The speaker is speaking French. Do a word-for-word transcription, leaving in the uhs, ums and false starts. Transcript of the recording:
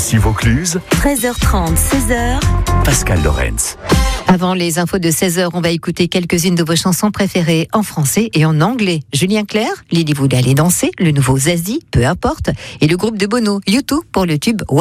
Ici Vaucluse, treize heures trente, seize heures. Pascal Lorenz. Avant les infos de seize heures, on va écouter quelques-unes de vos chansons préférées en français et en anglais. Julien Clerc, Lily voulait aller danser, le nouveau Zazie, peu importe, et le groupe de Bono, U deux pour le tube